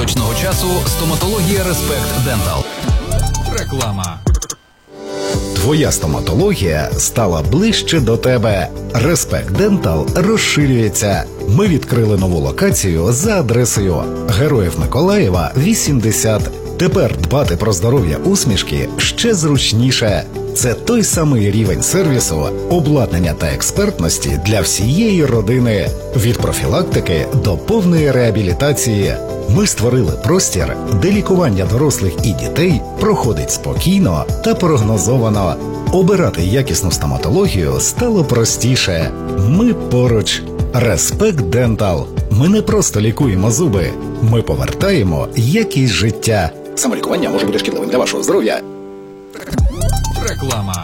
зручного часу стоматологія Респект Дентал. Реклама. Твоя стоматологія стала ближче до тебе. Респект Дентал розширюється. Ми відкрили нову локацію за адресою Героїв Миколаєва, 80. Тепер дбати про здоров'я усмішки ще зручніше. Це той самий рівень сервісу, обладнання та експертності для всієї родини. Від профілактики до повної реабілітації. Ми створили простір, де лікування дорослих і дітей проходить спокійно та прогнозовано. Обирати якісну стоматологію стало простіше. Ми поруч. Респект Дентал. Ми не просто лікуємо зуби. Ми повертаємо якість життя. Самолікування може бути шкідливим для вашого здоров'я. Реклама.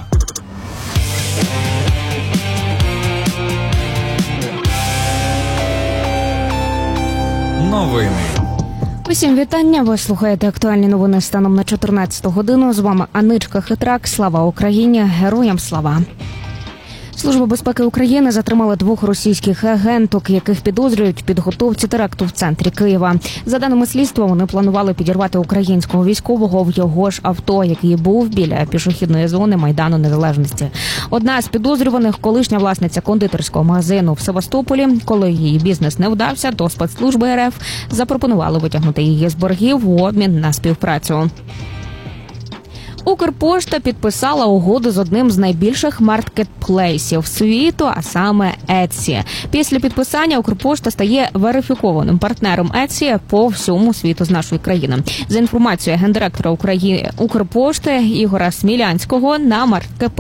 Новини. Усім вітання. Ви слухаєте актуальні новини станом на 14 годину. З вами Аничка Хитрак. Слава Україні! Героям слава! Служба безпеки України затримала 2 російських агенток, яких підозрюють в підготовці теракту в центрі Києва. За даними слідства, вони планували підірвати українського військового в його ж авто, який був біля пішохідної зони Майдану Незалежності. Одна з підозрюваних – колишня власниця кондитерського магазину в Севастополі. Коли її бізнес не вдався, то спецслужби РФ запропонували витягнути її з боргів в обмін на співпрацю. Укрпошта підписала угоду з одним з найбільших маркетплейсів світу, а саме Etsy. Після підписання Укрпошта стає верифікованим партнером Etsy по всьому світу з нашої країни. За інформацією гендиректора Укрпошти Ігоря Смілянського, на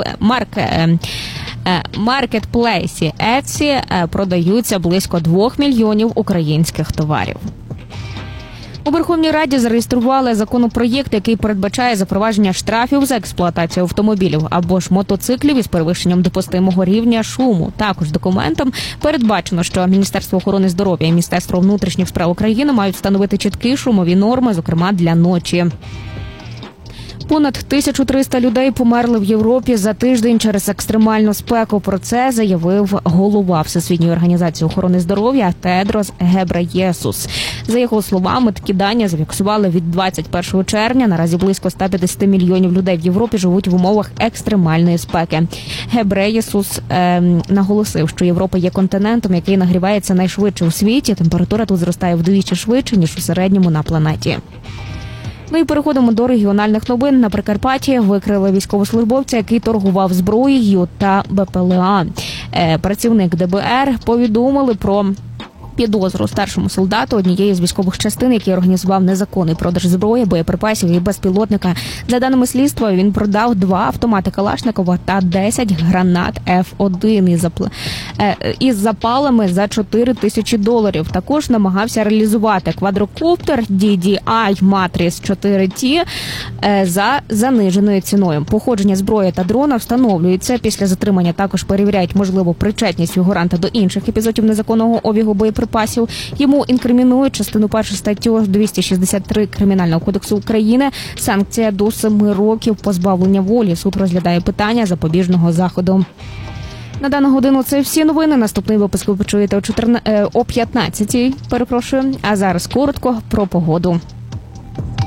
маркетплейсі Etsy продаються близько 2 мільйонів українських товарів. У Верховній Раді зареєстрували законопроєкт, який передбачає запровадження штрафів за експлуатацію автомобілів або ж мотоциклів із перевищенням допустимого рівня шуму. Також документом передбачено, що Міністерство охорони здоров'я і Міністерство внутрішніх справ України мають встановити чіткі шумові норми, зокрема для ночі. Понад 1300 людей померли в Європі за тиждень через екстремальну спеку. Про це заявив голова Всесвітньої організації охорони здоров'я Тедрос Гебрейєсус. За його словами, такі дані зафіксували від 21 червня. Наразі близько 150 мільйонів людей в Європі живуть в умовах екстремальної спеки. Гебрейєсус наголосив, що Європа є континентом, який нагрівається найшвидше у світі. Температура тут зростає вдвічі швидше, ніж у середньому на планеті. Ну і переходимо до регіональних новин. На Прикарпатті викрили військовослужбовця, який торгував зброєю та БПЛА. Працівник ДБР повідомили про підозру старшому солдату однієї з військових частин, який організував незаконний продаж зброї, боєприпасів і безпілотника. За даними слідства, він продав 2 автомати Калашникова та 10 гранат F1 із запалами за $4000. Також намагався реалізувати квадрокоптер DJI Matrix 4T за заниженою ціною. Походження зброї та дрона встановлюється. Після затримання також перевіряють можливу причетність фігуранта до інших епізодів незаконного обігу боєприпасів. Йому інкримінують частину 1 статтю 263 Кримінального кодексу України. Санкція до 7 років позбавлення волі. Суд розглядає питання запобіжного заходу. На дану годину це всі новини. Наступний випуск ви почуєте о 15-й. А зараз коротко про погоду.